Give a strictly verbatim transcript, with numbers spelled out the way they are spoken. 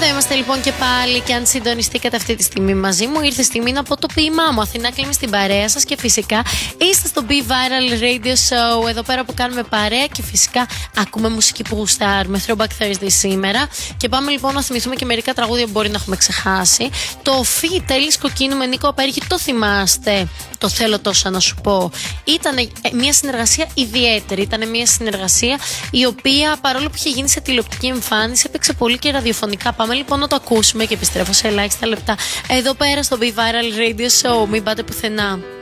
Εδώ είμαστε λοιπόν και πάλι. Και αν συντονιστήκατε αυτή τη στιγμή μαζί μου, ήρθε η στιγμή να πω το ποίημά μου. Αθηνά Κλίμη στην παρέα σας και φυσικά είστε στο Be Viral Radio Show. Εδώ πέρα που κάνουμε παρέα και φυσικά ακούμε μουσική που γουστάρουμε. Throwback Thursday σήμερα. Και πάμε λοιπόν να θυμηθούμε και μερικά τραγούδια που μπορεί να έχουμε ξεχάσει. Το Φι Τέλης Κοκκίνου με Νίκο Απέργη, το θυμάστε? Το θέλω τόσο να σου πω. Ήταν μια συνεργασία ιδιαίτερη. Ήταν μια συνεργασία η οποία παρόλο που είχε γίνει σε τηλεοπτική εμφάνιση, έπαιξε πολύ και ραδιοφωνικά. Πάμε λοιπόν να το ακούσουμε και επιστρέφω σε ελάχιστα λεπτά εδώ πέρα στο Be Viral Radio Show. Μην πάτε πουθενά.